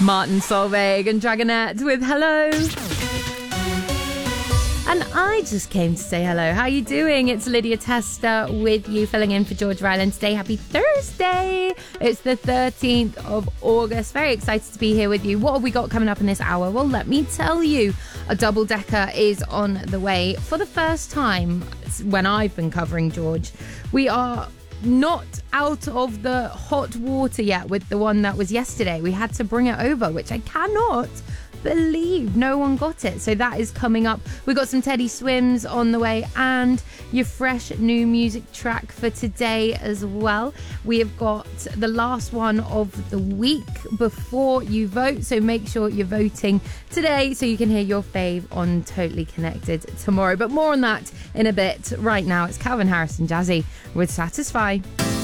Martin Solveig and Dragonette with Hello. And I just came to say hello. How are you doing? It's Lydia Tester with you, filling in for George Ryland today. Happy Thursday. It's the 13th of August. Very excited to be here with you. What have we got coming up in this hour? Well, let me tell you. A double-decker is on the way. For the first time when I've been covering George, we are not out of the hot water yet with the one that was yesterday. We had to bring it over, which I cannot believe no one got it. So that is coming up. We got some Teddy Swims on the way and your fresh new music track for today as well. We have got the last one of the week before you vote, so make sure you're voting today so you can hear your fave on Totally Connected tomorrow. But more on that in a bit. Right now it's Calvin Harris and Jazzy with Satisfy.